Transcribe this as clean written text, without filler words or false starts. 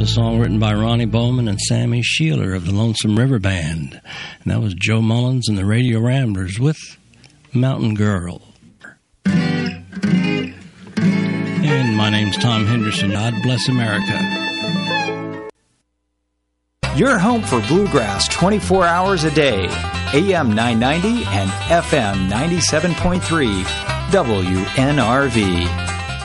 a song written by Ronnie Bowman and Sammy Sheeler of the Lonesome River Band. And that was Joe Mullins and the Radio Ramblers with Mountain Girl. And my name's Tom Henderson. God bless America. Your home for bluegrass 24 hours a day. AM 990 and FM 97.3 WNRV.